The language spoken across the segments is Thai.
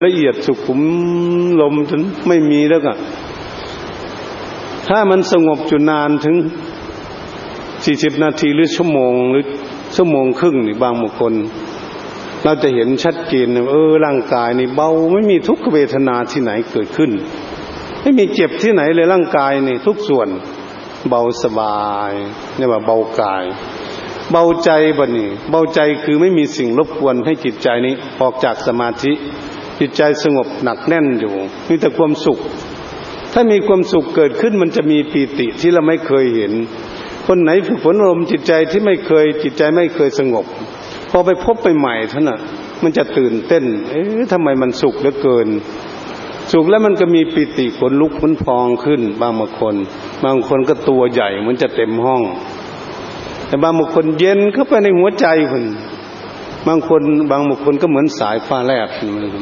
ละเอียดสุขุมลมจนไม่มีแล้วก็ถ้ามันสงบจุนานถึง40 นาทีหรือชั่วโมงหรือชั่วโมงครึ่งนี่บางบุคคลเราจะเห็นชัดเจนร่างกายนี่เบาไม่มีทุกขเวทนาที่ไหนเกิดขึ้นไม่มีเจ็บที่ไหนเลยร่างกายนี่ทุกส่วนเบาสบายนี่ว่าเบากายเบาใจบัดนี้เบาใจคือไม่มีสิ่งรบกวนให้จิตใจนี้ออกจากสมาธิจิตใจสงบหนักแน่นอยู่มีแต่ความสุขถ้ามีความสุขเกิดขึ้นมันจะมีปีติที่เราไม่เคยเห็นคนไหนฝึกฝนอารมณ์จิตใจที่ไม่เคยจิตใจไม่เคยสงบพอไปพบไปใหม่ท่านน่ะมันจะตื่นเต้นทำไมมันสุขเหลือเกินสุขแล้วมันก็มีปีติขนลุกขนพองขึ้นบางคนก็ตัวใหญ่เหมือนจะเต็มห้องแต่บางคนเย็นเข้าไปในหัวใจคนบางคนก็เหมือนสายฟ้าแลบ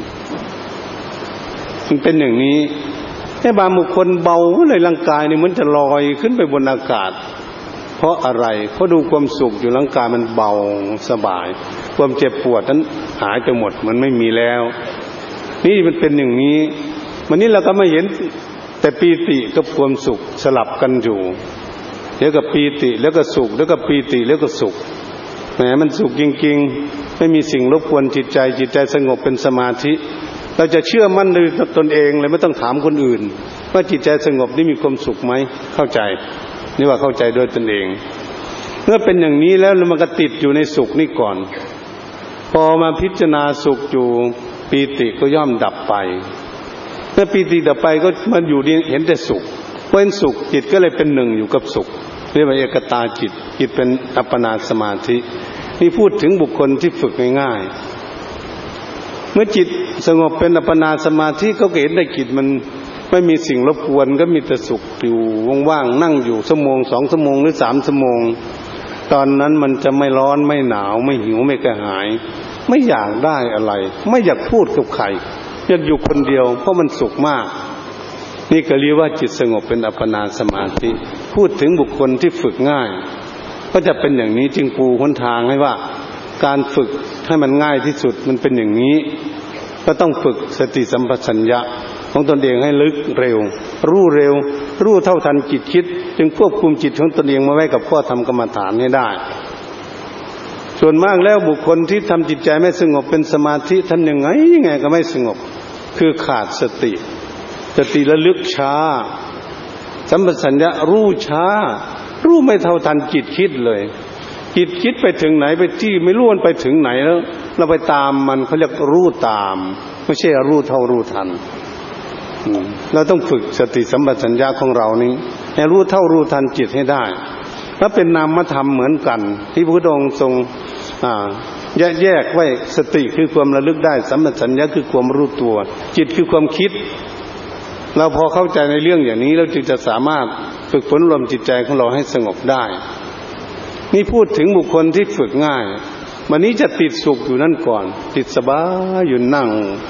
มันเป็นอย่างนี้แต่บางคนเบาเลยร่างกายนี่เหมือนจะลอยขึ้นไปบนอากาศเพราะอะไรเพราะดูความสุขอยู่ร่างกายมันเบาสบายความเจ็บปวดนั้นหายไปหมดมันไม่มีแล้วนี่มันเป็นอย่างนี้วันนี้เราก็ไม่เห็นแต่ปีติกับความสุขสลับกันอยู่เดี๋ยวก็ปีติแล้วก็สุขแล้วก็ปีติแล้วก็สุขแหมมันสุขจริงๆไม่มีสิ่งรบกวนจิตใจสงบเป็นสมาธิเราจะเชื่อมั่นในตนเองเลยไม่ต้องถามคนอื่นว่าจิตใจสงบนี่มีความสุขไหมเข้าใจนี่ว่าเข้าใจโดยตนเองเมื่อเป็นอย่างนี้แล้วมันก็ติดอยู่ในสุขนี่ก่อนพอมาพิจารณาสุขอยู่ปีติก็ย่อมดับไปเมื่อปีติดับไปก็มันอยู่เห็นแต่สุขเพราะเห็นสุขจิตก็เลยเป็นหนึ่งอยู่กับสุขเรียกว่าเอกตาจิตเป็นอัปปนาสมาธินี่พูดถึงบุคคลที่ฝึกง่ายๆเมื่อจิตสงบเป็นอัปปนาสมาธิก็เห็นได้จิตมันไม่มีสิ่งรบกวนก็มีแต่สุขอยู่ว่างๆนั่งอยู่ชั่วโมง2 ชั่วโมงหรือ3 ชั่วโมงตอนนั้นมันจะไม่ร้อนไม่หนาวไม่หิวไม่กระหายไม่อยากได้อะไรไม่อยากพูดกับใครอยากอยู่คนเดียวเพราะมันสุขมากนี่ก็เรียกว่าจิตสงบเป็นอัปปนาสมาธิพูดถึงบุคคลที่ฝึกง่ายก็จะเป็นอย่างนี้จึงปูหนทางให้ว่าการฝึกให้มันง่ายที่สุดมันเป็นอย่างนี้ก็ต้องฝึกสติสัมปชัญญะของตนเองให้ลึกเร็วรู้เท่าทันจิตคิดจึงควบคุมจิตของตนเองมาไว้กับข้อธรรมกรรมฐานให้ได้ส่วนมากแล้วบุคคลที่ทำจิตใจไม่สงบเป็นสมาธิท่านยังไงก็ไม่สงบคือขาดสติระลึกช้าสัมปชัญญะรู้ช้ารู้ไม่เท่าทันจิตคิดเลยจิตคิดไปถึงไหนไปที่ไม่รู้มันไปถึงไหนแล้วเราไปตามมันเขาเรียกรู้ตามไม่ใช่รู้เท่ารู้ทันเราต้องฝึกสติสัมปชัญญะของเรานี้ให้รู้เท่ารู้ทันจิตให้ได้และเป็นนามธรรมเหมือนกันที่พระพุทธองค์ทรงแยกไว้สติคือความระลึกได้สัมปชัญญะคือความรู้ตัวจิตคือความคิดเราพอเข้าใจในเรื่องอย่างนี้เราจึงจะสามารถฝึกฝนรวมจิตใจของเราให้สงบได้นี่พูดถึงบุคคลที่ฝึกง่ายวันนี้จะติดสุขอยู่นั่นก่อนติดสบายอยู่นั่ง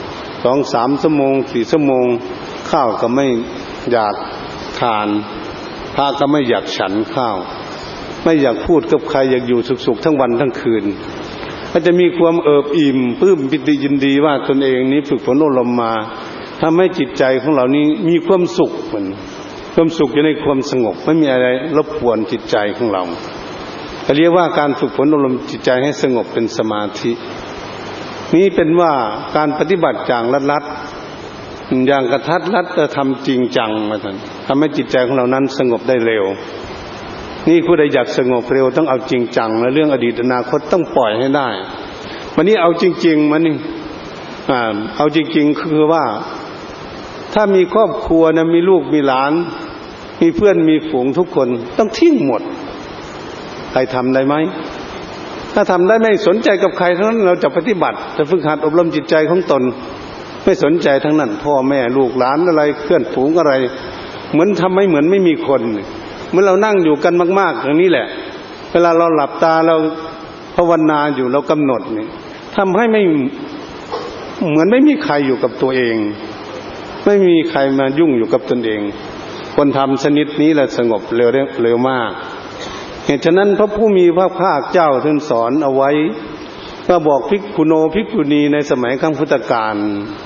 2-3 ชั่วโมง4 ชั่วโมงข้าวก็ไม่อยากทานพระก็ไม่อยากฉันข้าวไม่อยากพูดกับใครอยากอยู่สุขๆทั้งวันทั้งคืนก็จะมีความเอิบอิ่มปลื้มปิติยินดีว่าตนเองนี้ฝึกฝนอบรมมาทำให้จิตใจของเรานี้มีความสุขเหมือนความสุขอยู่ในความสงบไม่มีอะไรรบกวนจิตใจของเราเรียกว่าการฝึกฝนอบรมจิตใจให้สงบเป็นสมาธินี้เป็นว่าการปฏิบัติอย่างลัดอย่างกระทัดรัดจะทำจริงจังมาท่านทำให้จิตใจของเรานั้นสงบได้เร็วนี่ผู้ใดอยากสงบเร็วต้องเอาจริงจังและเรื่องอดีตอนาคตต้องปล่อยให้ได้วันนี้เอาจริงๆมันนี่เอาจริงๆคือว่าถ้ามีครอบครัวนะมีลูกมีหลานมีเพื่อนมีฝูงทุกคนต้องทิ้งหมดใครทำได้ไหมถ้าทำได้ไม่สนใจกับใครทั้งนั้นเราจะปฏิบัติจะฝึกหัดอบรมจิตใจของตนไม่สนใจทั้งนั้นพ่อแม่ลูกหลานอะไรเพื่อนฝูงอะไรเหมือนทำให้เหมือนไม่มีคนเมื่อเรานั่งอยู่กันมากๆอย่างนี้แหละเวลาเราหลับตาเราภาวนาอยู่เรากำหนดนี่ทำให้ไม่เหมือนไม่มีใครอยู่กับตัวเองไม่มีใครมายุ่งอยู่กับตนเองคนทำชนิดนี้แหละสงบเร็วมากเหตุฉะนั้นพระผู้มีพระภาคเจ้าท่านสอนเอาไว้ก็บอกภิกขุโนภิกขุณีในสมัยครั้งพุทธกาล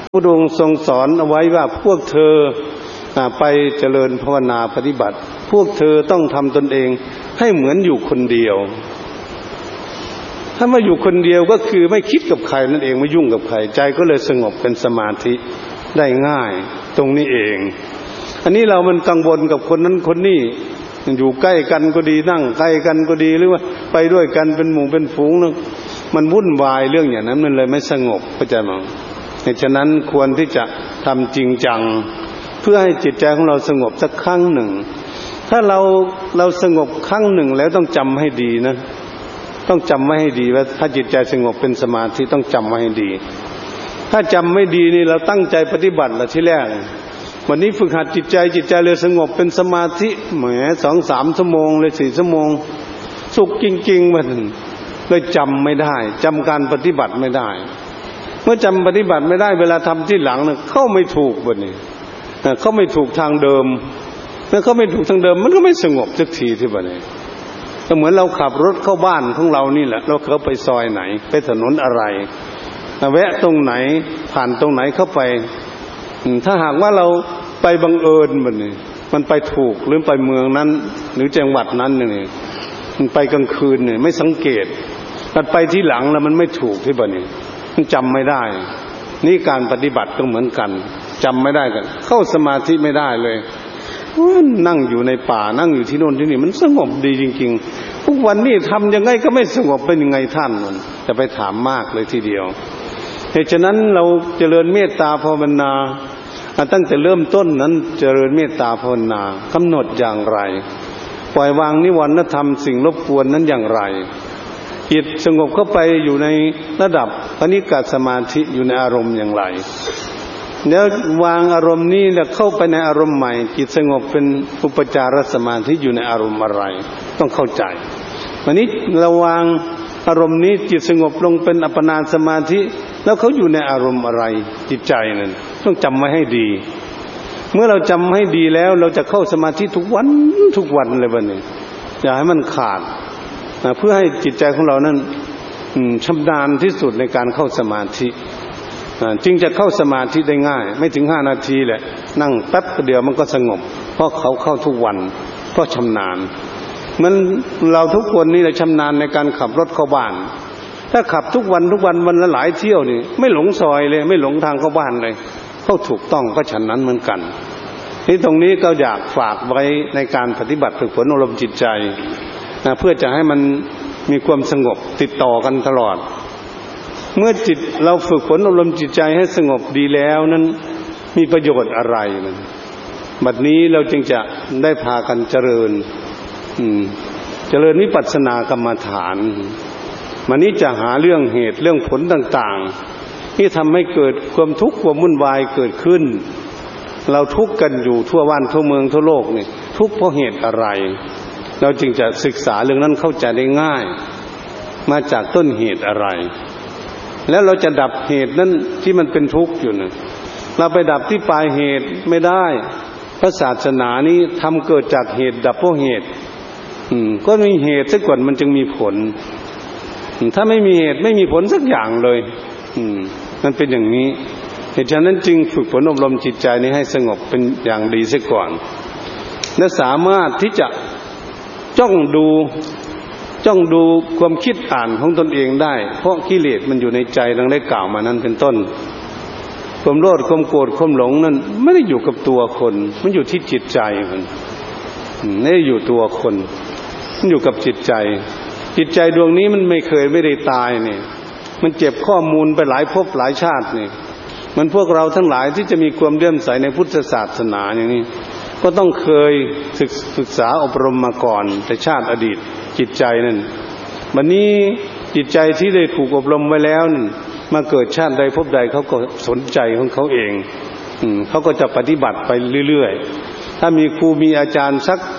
พระองค์ทรงสอนเอาไว้ว่าพวกเธอไปเจริญภาวนาปฏิบัติพวกเธอต้องทำตนเองให้เหมือนอยู่คนเดียวถ้ามาอยู่คนเดียวก็คือไม่คิดกับใครนั่นเองไม่ยุ่งกับใครใจก็เลยสงบเป็นสมาธิได้ง่ายตรงนี้เองอันนี้เรามันกังวลกับคนนั้นคนนี้อยู่ใกล้กันก็ดีนั่งใกล้กันก็ดีหรือว่าไปด้วยกันเป็นหมู่เป็นฝูงนึงมันวุ่นวายเรื่องอย่างนั้นมันเลยไม่สงบเข้าใจมั้ยฉะนั้นควรที่จะทำจริงจังเพื่อให้จิตใจของเราสงบสักครั้งหนึ่งถ้าเราสงบครั้งหนึ่งแล้วต้องจำให้ดีนะต้องจำไว้ให้ดีว่าถ้าจิตใจสงบเป็นสมาธิต้องจำไว้ให้ดีถ้าจำไม่ดีนี่เราตั้งใจปฏิบัติละที่แรกวันนี้ฝึกหัดจิตใจเลยสงบเป็นสมาธิแหม 2-3 ชั่วโมงเลย4ชั่วโมงสุขจริงๆมันเลยจำไม่ได้จำการปฏิบัติไม่ได้เมื่อจำปฏิบัติไม่ได้เวลาทำที่หลังเนี่ยเข้าไม่ถูกบัดนี้เข้าไม่ถูกทางเดิมเมื่อเข้าไม่ถูกทางเดิมมันก็ไม่สงบสักทีที่บัดนี้ก็เหมือนเราขับรถเข้าบ้านของเรานี่แหละเราเข้าไปซอยไหนไปถนนอะไรแวะตรงไหนผ่านตรงไหนเข้าไปถ้าหากว่าเราไปบังเอิญมันไปถูกหรือไปเมืองนั้นหรือจังหวัดนั้นนี่มันไปกลางคืนเนี่ยไม่สังเกตมันไปที่หลังแล้วมันไม่ถูกที่บัดนี้มันจำไม่ได้นี่การปฏิบัติก็เหมือนกันจำไม่ได้กันเข้าสมาธิไม่ได้เลยนั่งอยู่ในป่านั่งอยู่ที่โน่นที่นี่มันสงบดีจริงๆทุกวันนี้ทำยังไงก็ไม่สงบเป็นยังไงท่านมันจะไปถามมากเลยทีเดียวเหตุฉะนั้นเราเจริญเมตตาภาวนาตั้งแต่เริ่มต้นนั้นเจริญเมตตาภาวนากำหนดอย่างไรปล่อยวางนิวรณธรรมสิ่งรบกวนนั้นอย่างไรจิตสงบเข้าไปอยู่ในระดับปณิกสมาธิอยู่ในอารมณ์อย่างไรแล้ววางอารมณ์นี้แล้วเข้าไปในอารมณ์ใหม่จิตสงบเป็นอุปจารสมาธิอยู่ในอารมณ์อะไรต้องเข้าใจวันนี้เราวางอารมณ์นี้จิตสงบลงเป็นอัปปนาสมาธิแล้วเขาอยู่ในอารมณ์อะไรจิตใจนั้นต้องจำไว้ให้ดีเมื่อเราจำให้ดีแล้วเราจะเข้าสมาธิทุกวันเลยบัดนี้อย่าให้มันขาดเพื่อให้จิตใจของเรานั้นชำนาญที่สุดในการเข้าสมาธิจึงจะเข้าสมาธิได้ง่ายไม่ถึง5 นาทีแหละนั่งแป๊บเดียวมันก็สงบเพราะเขาเข้าทุกวันเพราะชำนาญมันเราทุกคนนี่แหละชำนาญในการขับรถเข้าบ้านถ้าขับทุกวันวันละหลายเที่ยวนี่ไม่หลงซอยเลยไม่หลงทางเข้าบ้านเลยเข้าถูกต้องก็ฉันนั้นเหมือนกันนี่ตรงนี้ก็อยากฝากไว้ในการปฏิบัติฝึกฝนอารมณ์จิตใจเพื่อจะให้มันมีความสงบติดต่อกันตลอดเมื่อจิตเราฝึกฝนอารมณ์จิตใจให้สงบดีแล้วนั้นมีประโยชน์อะไรมันบัดนี้เราจึงจะได้พากันเจริญวิปัสสนากรรมฐานมันนี้จะหาเรื่องเหตุเรื่องผลต่างๆที่ทำให้เกิดความทุกข์ความวุ่นวายเกิดขึ้นเราทุกข์กันอยู่ทั่วบ้านทั่วเมืองทั่วโลกนี่ทุกข์เพราะเหตุอะไรเราจึงจะศึกษาเรื่องนั้นเข้าใจได้ง่ายมาจากต้นเหตุอะไรแล้วเราจะดับเหตุนั้นที่มันเป็นทุกข์อยู่นะเราไปดับที่ปลายเหตุไม่ได้พระศาสนานี้ทำเกิดจากเหตุดับเพราะเหตุก็มีเหตุซะก่อนมันจึงมีผลถ้าไม่มีเหตุไม่มีผลสักอย่างเลยมันเป็นอย่างนี้เหตุฉะนั้นจึงฝึกฝนอบรมจิตใจนี้ให้สงบเป็นอย่างดีซะก่อนและสามารถที่จะจ้องดูความคิดอ่านของตนเองได้เพราะกิเลสมันอยู่ในใจดังได้กล่าวมานั้นเป็นต้นความโลภความโกรธความหลงนั้นไม่ได้อยู่กับตัวคนมันอยู่ที่จิตใจมันไม่ได้อยู่ตัวคนมันอยู่กับจิตใจดวงนี้มันไม่ได้ตายเนี่ยมันเก็บข้อมูลไปหลายภพหลายชาติเนี่ยมันพวกเราทั้งหลายที่จะมีความเลื่อมใสในพุทธศาสนาอย่างนี้ก็ต้องเคยศึกษาอบรมมาก่อนแต่ชาติอดีตจิตใจนั่นวันนี้จิตใจที่ได้ถูกอบรมไว้แล้วมาเกิดชาติใดภพใดเขาก็สนใจของเขาเองเขาก็จะปฏิบัติไปเรื่อยๆถ้ามีครูมีอาจารย์สัก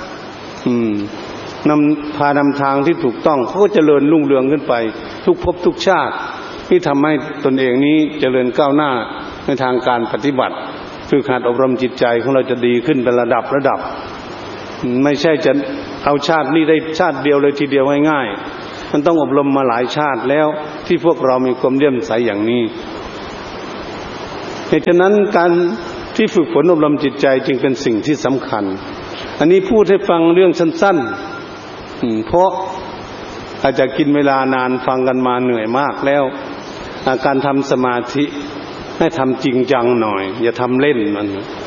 พานำทางที่ถูกต้องเขาก็เจริญรุ่งเรืองขึ้นไปทุกภพทุกชาติที่ทำให้ตนเองนี้เจริญก้าวหน้าในทางการปฏิบัติฝึกหัดอบรมจิตใจของเราจะดีขึ้นเป็นระดับไม่ใช่จะเอาชาตินี้ได้ชาติเดียวเลยทีเดียวง่ายๆมันต้องอบรมมาหลายชาติแล้วที่พวกเรามีความเลื่อมใสอย่างนี้เหตุฉะนั้นการที่ฝึกฝนอบรมจิตใจจึงเป็นสิ่งที่สำคัญอันนี้พูดให้ฟังเรื่องสั้นๆเพราะอาจจะกินเวลานานฟังกันมาเหนื่อยมากแล้วการทำสมาธิให้ทำจริงจังหน่อยอย่าทำเล่นมัน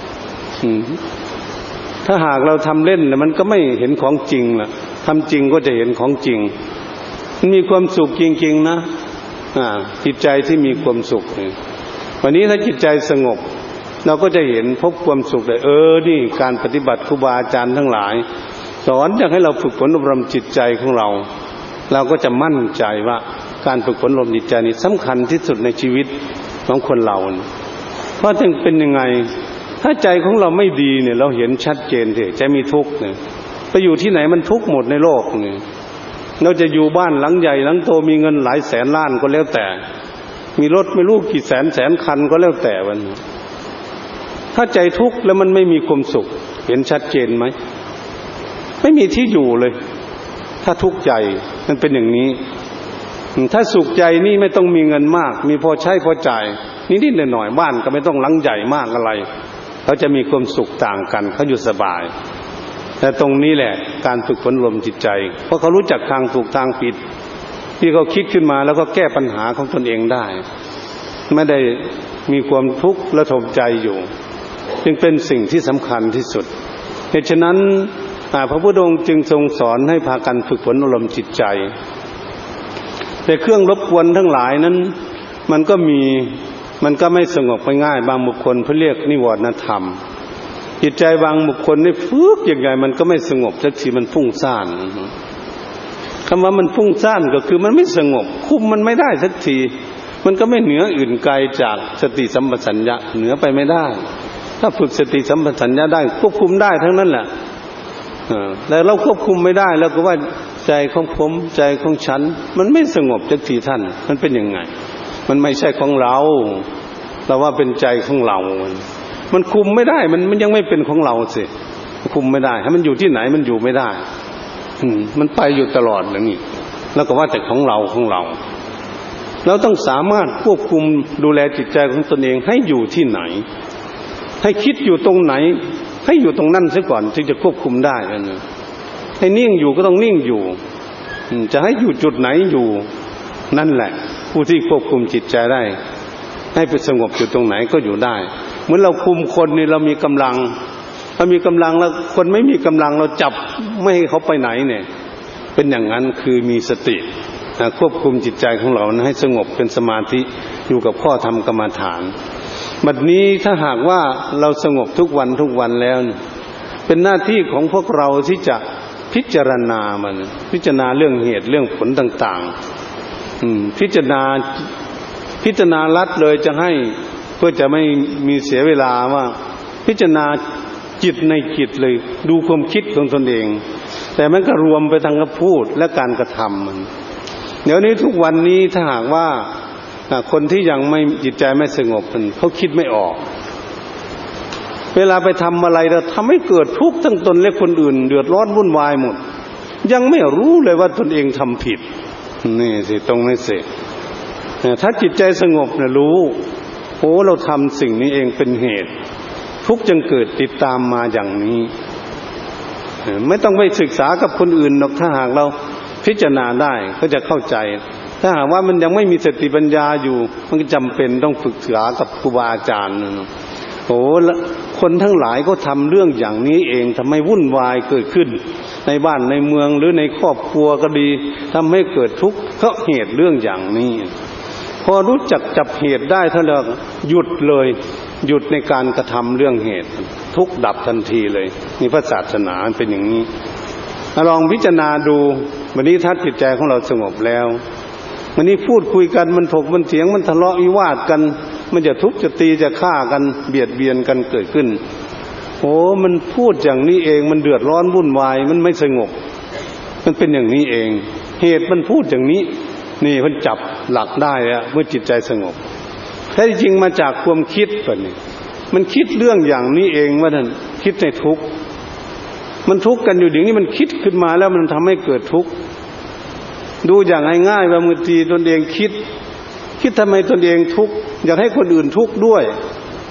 ถ้าหากเราทำเล่นแล้วมันก็ไม่เห็นของจริงล่ะทำจริงก็จะเห็นของจริงมันมีความสุขจริงๆนะจิตใจที่มีความสุขวันนี้ถ้าจิตใจสงบเราก็จะเห็นพบความสุขเลยนี่การปฏิบัติครูบาอาจารย์ทั้งหลายสอนอยากให้เราฝึกฝนอบรมจิตใจของเราก็จะมั่นใจว่าการฝึกฝนอบรมจิตใจนี่สำคัญที่สุดในชีวิตของคนเราเพราะถึงเป็นยังไงถ้าใจของเราไม่ดีเนี่ยเราเห็นชัดเจนเลยใจมีทุกข์เนี่ยไปอยู่ที่ไหนมันทุกข์หมดในโลกเนี่ยเราจะอยู่บ้านหลังใหญ่หลังโตมีเงินหลายแสนล้านก็แล้วแต่มีรถไม่รู้กี่แสนคันก็แล้วแต่วันถ้าใจทุกข์แล้วมันไม่มีความสุขเห็นชัดเจนไหมไม่มีที่อยู่เลยถ้าทุกข์ใจมันเป็นอย่างนี้ถ้าสุขใจนี่ไม่ต้องมีเงินมากมีพอใช้พอจ่ายนิดๆหน่อยๆบ้านก็ไม่ต้องหลังใหญ่มากอะไรเขาจะมีความสุขต่างกันเขาอยู่สบายแต่ตรงนี้แหละการฝึกฝนอบรมจิตใจเพราะเขารู้จักทางถูกทางผิดที่เขาคิดขึ้นมาแล้วก็แก้ปัญหาของตนเองได้ไม่ได้มีความทุกข์ระทมใจอยู่จึงเป็นสิ่งที่สำคัญที่สุดเหตุฉะนั้นพระพุทธองค์จึงทรงสอนให้พากันฝึกฝนอบรมจิตใจแต่เครื่องรบกวนทั้งหลายนั้นมันก็ไม่สงบง่ายบางบุคคลเขาเรียกนิวรณธรรมจิตใจบางบุคคลนี่ฝึกยังไงมันก็ไม่สงบสักทีมันฟุ้งซ่านคำว่ามันฟุ้งซ่านก็คือมันไม่สงบคุมมันไม่ได้สักทีมันก็ไม่เหนืออื่นไกลจากสติสัมปชัญญะเหนือไปไม่ได้ถ้าฝึกสติสัมปชัญญะได้ควบคุมได้ทั้งนั้นแหละแต่เราควบคุมไม่ได้แล้วก็ว่าใจของผมใจของฉันมันไม่สงบสักทีท่านมันเป็นยังไงมันไม่ใช่ของเราว่าเป็นใจของเรามันคุมไม่ได้มันยังไม่เป็นของเราสิคุมไม่ได้ให้มันอยู่ที่ไหนมันอยู่ไม่ได้มันไปอยู่ตลอดอย่างนี้แล้วก็ว่าแต่ของเราเราต้องสามารถควบคุมดูแลจิตใจของตนเองให้อยู่ที่ไหนให้คิดอยู่ตรงไหนให้อยู่ตรงนั้นซะก่อนจึงจะควบคุมได้นะให้นิ่งอยู่ก็ต้องนิ่งอยู่จะให้อยู่จุดไหนอยู่นั่นแหละผู้ที่ควบคุมจิตใจได้ให้ไปสงบอยู่ตรงไหนก็อยู่ได้เหมือนเราคุมคนนี่เรามีกำลังเรามีกำลังแล้วคนไม่มีกำลังเราจับไม่ให้เขาไปไหนเนี่ยเป็นอย่างนั้นคือมีสติควบคุมจิตใจของเราให้สงบเป็นสมาธิอยู่กับข้อธรรมกรรมฐานบัดนี้ถ้าหากว่าเราสงบทุกวันแล้วเป็นหน้าที่ของพวกเราที่จะพิจารณาเรื่องเหตุเรื่องผลต่างๆพิจารณาลัดเลยจะให้เพื่อจะไม่มีเสียเวลาว่าพิจารณาจิตในจิตเลยดูความคิดของตนเองแต่มันก็รวมไปทั้งคำพูดและการกระทำเดี๋ยวนี้ทุกวันนี้ถ้าหากว่าคนที่ยังไม่จิตใจไม่สงบเขาคิดไม่ออกเวลาไปทำอะไรเราทำให้เกิดทุกข์ทั้งตนและคนอื่นเดือดร้อนวุ่นวายหมดยังไม่รู้เลยว่าตนเองทำผิดนี่สิตรงนี้สิถ้าจิตใจสงบนะรู้เราทำสิ่งนี้เองเป็นเหตุทุกข์จึงเกิดติดตามมาอย่างนี้ไม่ต้องไปศึกษากับคนอื่นหรอกถ้าหากเราพิจารณาได้ก็จะเข้าใจถ้าหากว่ามันยังไม่มีสติปัญญาอยู่มันก็จำเป็นต้องฝึกษากับครูบาอาจารย์คนทั้งหลายก็ทำเรื่องอย่างนี้เองทำให้วุ่นวายเกิดขึ้นในบ้านในเมืองหรือในครอบครัวก็ดีทำให้เกิดทุกข์เพราะเหตุเรื่องอย่างนี้พอรู้จักจับเหตุได้เท่านั้นหยุดเลยหยุดในการกระทำเรื่องเหตุทุกข์ดับทันทีเลยนี่พระศาสนาเป็นอย่างนี้ลองพิจารณาดูวันนี้ถ้าจิตใจของเราสงบแล้ววันนี้พูดคุยกันมันถกมันเถียงมันทะเลาะวิวาทกันมันจะทุบจะตีจะฆ่ากันเบียดเบียนกันเกิดขึ้นมันพูดอย่างนี้เองมันเดือดร้อนวุ่นวายมันไม่สงบมันเป็นอย่างนี้เองเหตุมันพูดอย่างนี้นี่มันจับหลักได้แล้วเมื่อจิตใจสงบแท้จริงมาจากความคิดแบบนี้มันคิดเรื่องอย่างนี้เองว่าท่านคิดในทุกข์มันทุกข์กันอยู่อย่างนี้มันคิดขึ้นมาแล้วมันทำให้เกิดทุกข์ดูอย่างง่ายๆว่าบางทีตนเองคิดทำไมตนเองทุกข์อยากให้คนอื่นทุกข์ด้วย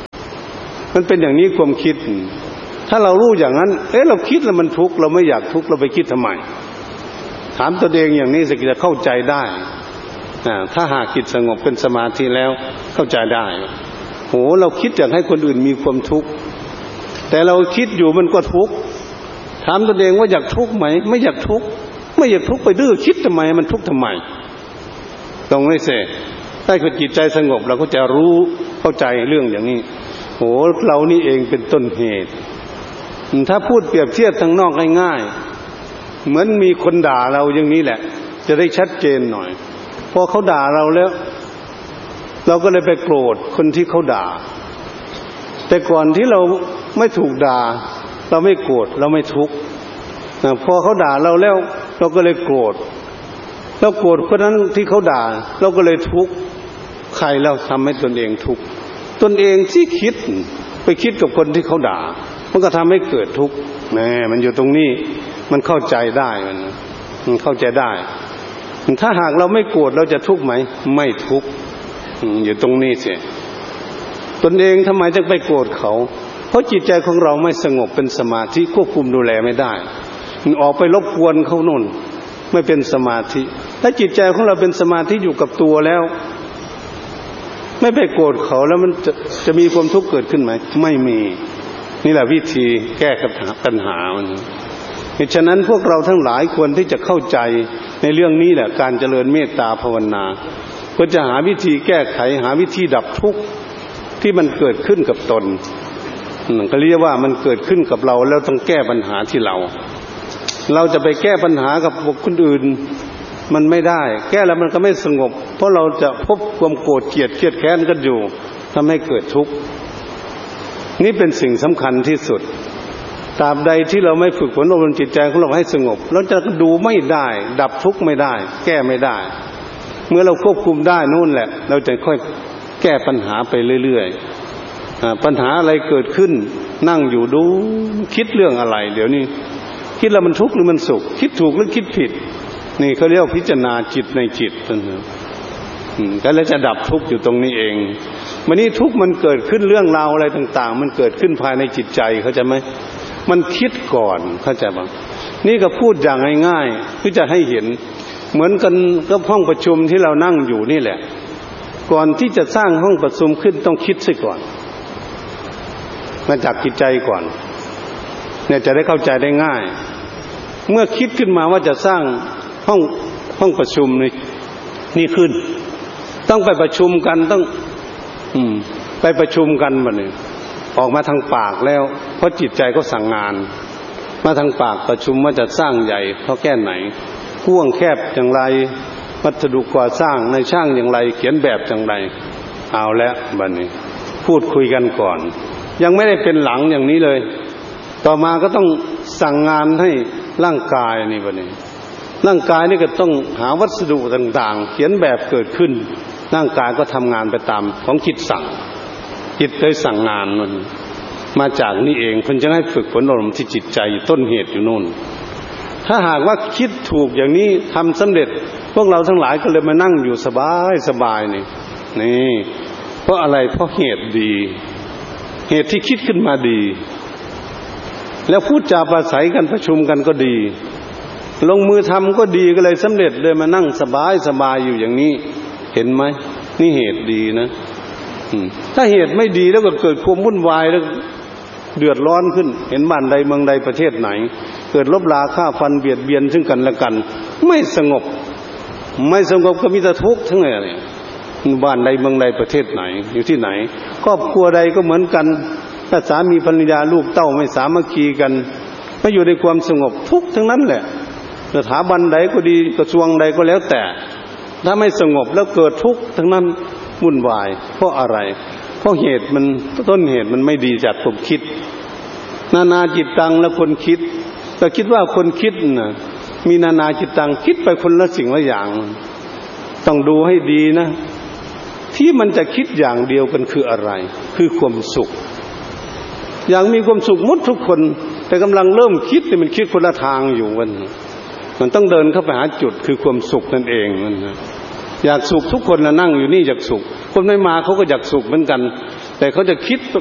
มันเป็นอย่างนี้ความคิดถ้าเรารู้อย่างนั้นเราคิดแล้วมันทุกข์เราไม่อยากทุกข์เราไปคิดทำไมถามตัวเองอย่างนี้จะเข้าใจได้ถ้าหากจิตสงบเป็นสมาธิแล้วเข้าใจได้เราคิดอยากให้คนอื่นมีความทุกข์แต่เราคิดอยู่มันก็ทุกข์ถามตัวเองว่าอยากทุกข์ไหมไม่อยากทุกข์ไม่อยากทุกข์ไปดื้อคิดทำไมมันทุกข์ทำไมตรงนี้สิถ้าจิตใจสงบเราก็จะรู้เข้าใจเรื่องอย่างนี้เรานี่เองเป็นต้นเหตุถ้าพูดเปรียบเทียบทางนอกง่ายๆเหมือนมีคนด่าเราอย่างนี้แหละจะได้ชัดเจนหน่อยพอเขาด่าเราแล้วเราก็เลยไปโกรธคนที่เขาด่าแต่ก่อนที่เราไม่ถูกด่าเราไม่โกรธเราไม่ทุกข์พอเขาด่าเราแล้วเราก็เลยโกรธเราโกรธคนนั้นที่เขาด่าเราก็เลยทุกข์ใครเราทำให้ตนเองทุกข์ตนเองที่คิดไปคิดกับคนที่เขาด่ามันก็ทำให้เกิดทุกข์มันอยู่ตรงนี้มันเข้าใจได้มันเข้าใจได้ถ้าหากเราไม่โกรธเราจะทุกข์ไหมไม่ทุกข์อยู่ตรงนี้สิตนเองทำไมจึงไปโกรธเขาเพราะจิตใจของเราไม่สงบเป็นสมาธิควบคุมดูแลไม่ได้มันออกไปรบกวนเขาโน่นไม่เป็นสมาธิถ้าจิตใจของเราเป็นสมาธิอยู่กับตัวแล้วไม่ไปโกรธเขาแล้วมันจะมีความทุกข์เกิดขึ้นไหมไม่มีนี่แหละวิธีแก้ปัญหามันฉะนั้นพวกเราทั้งหลายควรที่จะเข้าใจในเรื่องนี้แหละการเจริญเมตตาภาวนาเพื่อจะหาวิธีแก้ไขหาวิธีดับทุกข์ที่มันเกิดขึ้นกับตนก็เรียกว่ามันเกิดขึ้นกับเราแล้วต้องแก้ปัญหาที่เราจะไปแก้ปัญหากับบุคคลอื่นมันไม่ได้แก้แล้วมันก็ไม่สงบเพราะเราจะพบความโกรธเกลียดเครียดแค้นกันอยู่ทำให้เกิดทุกข์นี่เป็นสิ่งสำคัญที่สุดตราบใดที่เราไม่ฝึกฝนอบรมจิตใจของเราให้สงบเราจะดูไม่ได้ดับทุกข์ไม่ได้แก้ไม่ได้เมื่อเราควบคุมได้นู่นแหละเราจะค่อยแก้ปัญหาไปเรื่อยๆปัญหาอะไรเกิดขึ้นนั่งอยู่ดูคิดเรื่องอะไรเดี๋ยวนี้คิดแล้วมันทุกข์หรือมันสุขคิดถูกหรือคิดผิดนี่เขาเรียกพิจารณาจิตในจิตก็แล้วจะดับทุกข์อยู่ตรงนี้เองวันนี้ทุกข์มันเกิดขึ้นเรื่องราวอะไรต่างๆมันเกิดขึ้นภายในจิตใจเข้าใจไหมมันคิดก่อนเข้าใจบ้างนี่ก็พูดอย่างง่ายๆเพื่อจะให้เห็นเหมือนกันกับห้องประชุมที่เรานั่งอยู่นี่แหละก่อนที่จะสร้างห้องประชุมขึ้นต้องคิดซะก่อนมาจากจิตใจก่อนเนี่ยจะได้เข้าใจได้ง่ายเมื่อคิดขึ้นมาว่าจะสร้างห้องประชุมนี่ขึ้นต้องไปประชุมกันต้องไปประชุมกันบัดนี้ออกมาทางปากแล้วเพราะจิตใจก็สั่งงานมาทางปากประชุมว่าจะสร้างใหญ่เท่าแค่ไหนกว้างแคบอย่างไรวัสดุก่อสร้างในช่างอย่างไรเขียนแบบอย่างไรเอาแล้วบัดนี้พูดคุยกันก่อนยังไม่ได้เป็นหลังอย่างนี้เลยต่อมาก็ต้องสั่งงานให้ร่างกายนี่บัดนี้ร่างกายนี่ก็ต้องหาวัสดุต่างๆเขียนแบบเกิดขึ้นร่างกายก็ทำงานไปตามของจิตสั่งจิตเคยสั่งงานมันมาจากนี่เองเพิ่นจะให้ฝึกฝนอบรมที่จิตใจต้นเหตุอยู่โน่นถ้าหากว่าคิดถูกอย่างนี้ทำสำเร็จพวกเราทั้งหลายก็เลยมานั่งอยู่สบายนี่เพราะอะไรเพราะเหตุดีเหตุที่คิดขึ้นมาดีแล้วพูดจาปราศัยกันประชุมกันก็ดีลงมือทำก็ดีก็เลยสำเร็จเลยมานั่งสบายอยู่อย่างนี้เห็นไหมนี่เหตุดีนะถ้าเหตุไม่ดีแล้วก็เกิดความวุ่นวายแล้วเดือดร้อนขึ้นเห็นบ้านใดเมืองใดประเทศไหนเกิดลบราฆ่าฟันเบียดเบียนซึ่งกันและกันไม่สงบก็มีแต่ทุกข์ทั้งนั้นเลยบ้านใดเมืองใดประเทศไหนอยู่ที่ไหนครอบครัวใดก็เหมือนกันถ้าสามีภรรยาลูกเต้าไม่สามัคคีกันไม่อยู่ในความสงบทุกข์ทั้งนั้นแหละสถาบันใดก็ดีกระทรวงใดก็แล้วแต่ถ้าไม่สงบแล้วเกิดทุกข์ทั้งนั้นวุ่นวายเพราะอะไรเพราะเหตุมันต้นเหตุมันไม่ดีจากความคิดนานาจิตตังแล้วคนคิดแต่คิดว่าคนคิดน่ะมีนานาจิตตังคิดไปคนละสิ่งละอย่างต้องดูให้ดีนะที่มันจะคิดอย่างเดียวกันคืออะไรคือความสุขอย่างมีความสุขหมดทุกคนแต่กำลังเริ่มคิดนี่มันคิดคนละทางอยู่มันต้องเดินเข้าไปหาจุดคือความสุขนั่นเองนะอยากสุขทุกคนนะนั่งอยู่นี่อยากสุขคนไม่มาเขาก็อยากสุขเหมือนกันแต่เขาจะคิด